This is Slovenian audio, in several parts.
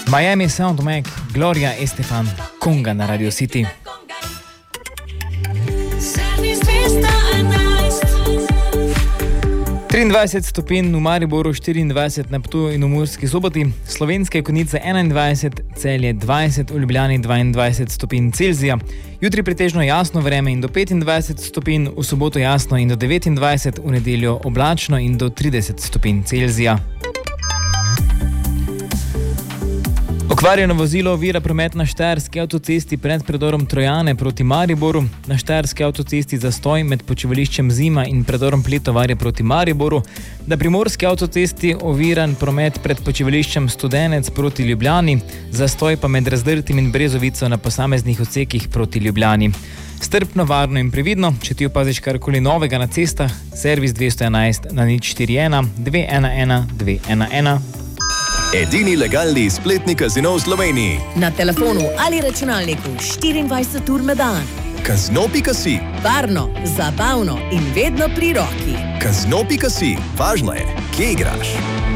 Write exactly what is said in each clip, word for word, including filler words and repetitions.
Miami Sound Mac, Gloria Estefan, Konga na Radio City. triindvajset stopinj v Mariboru, štiriindvajset na Ptuju in v Murski Soboti, Slovenske Konjice enaindvajset, Celje dvajset, v Ljubljani dvaindvajset stopinj Celzija. Jutri pretežno jasno vreme in do petindvajset stopinj, v soboto jasno in do devetindvajset, v nedeljo oblačno in do trideset stopinj Celzija. Okvarjeno vozilo ovira promet na Štajerski avtocesti pred predorom Trojane proti Mariboru, na Štajerski avtocesti zastoj med počivališčem Zima in predorom Pletovarje proti Mariboru, na Primorski avtocesti oviran promet pred počivališčem Studenec proti Ljubljani, zastoj pa med Razdrtim in Brezovico na posameznih odsekih proti Ljubljani. Strpno, varno in previdno, če ti opaziš karkoli novega na cestah, servis dvesto enajst na nič štiri ena dve ena ena dve ena ena. Edini legalni spletni kazino v Sloveniji. Na telefonu ali računalniku štiriindvajset ur na dan. Kazino pika si. Varno, zabavno in vedno pri roki. Kazino pika si. Važno je, kje igraš.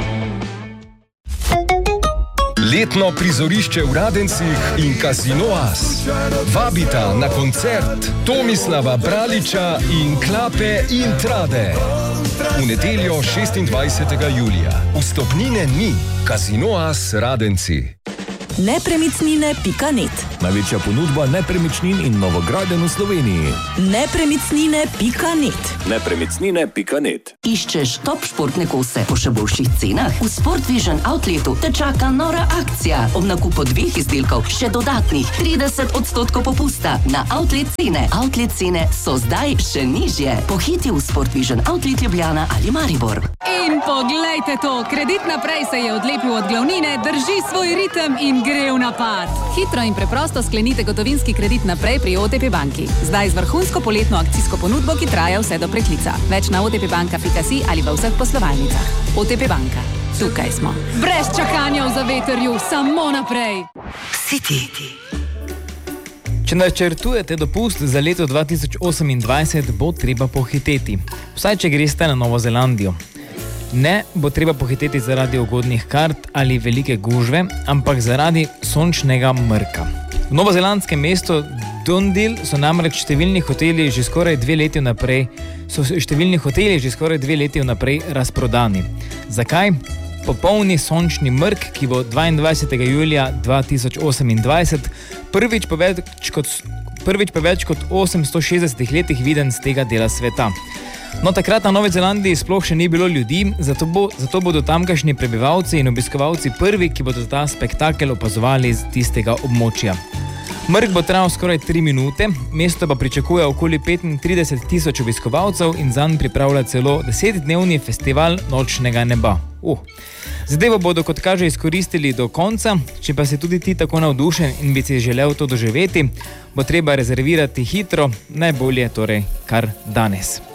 Letno prizorišče v Radencih in Casino As vabita na koncert Tomislava Braliča in Klape Intrade. V nedeljo šestindvajsetega julija. Vstopnine ni. Casino As Radenci. Nepremičnine pika net. Največja ponudba nepremičnin in novogradenj v Sloveniji. Nepremičnine pika net. Nepremičnine pika net. Iščeš top športne kose po še boljših cenah? V Sport Vision Outletu te čaka nora akcija. Ob nakupu dveh izdelkov še dodatnih trideset odstotkov popusta na outlet cene. Outlet cene so zdaj še nižje. Pohiti v Sport Vision Outlet Ljubljana ali Maribor. In poglejte to, Kredit naprej se je odlepil od glavnine, drži svoj ritem in gre v napad. Hitro in preprosto sklenite gotovinski kredit naprej pri O T P banki. Zdaj z vrhunsko poletno akcijsko ponudbo, ki traja vse do preklica. Več na otpbanka pika si ali v vseh poslovalnicah. O T P banka. Tukaj smo. Brez čakanja v zavetrju, samo naprej. City. Če načrtujete dopust za leto dva tisoč osemindvajset, bo treba pohiteti. Vsaj če greste na Novo Zelandijo. Ne bo treba pohiteti zaradi ugodnih kart ali velike gužve, ampak zaradi sončnega mrka. V novozelandskem mestu Dundee so namreč številni hoteli že skoraj dve leti vnaprej, so številni hoteli že skoraj dve leti vnaprej razprodani. Zakaj? Popolni sončni mrk, ki bo dvaindvajsetega julija dva tisoč osemindvajset prvič po več kot, prvič po več kot osemsto šestdesetih letih viden z tega dela sveta. No, takrat na Novi Zelandiji sploh še ni bilo ljudi, zato, bo, zato bodo tamkajšnji prebivalci in obiskovalci prvi, ki bodo ta spektakel opazovali z tistega območja. Mrk bo trajal skoraj tri minute, mesto pa pričakuje okoli petintrideset tisoč obiskovalcev in zanj pripravlja celo desetdnevni festival nočnega neba. Uh. Zadevo bodo kot kaže izkoristili do konca, če pa si tudi ti tako navdušen in bi si želel to doživeti, bo treba rezervirati hitro, najbolje torej kar danes.